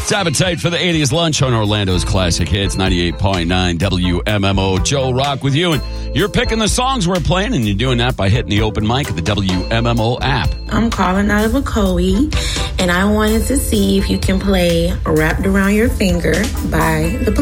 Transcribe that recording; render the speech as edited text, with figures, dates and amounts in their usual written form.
It's Appetite for the 80s lunch on Orlando's Classic Hits, 98.9 WMMO. Joe Rock with you, and you're picking the songs we're playing, and you're doing that by hitting the open mic at the WMMO app. I'm calling out of Ocoee, and I wanted to see if you can play Wrapped Around Your Finger by The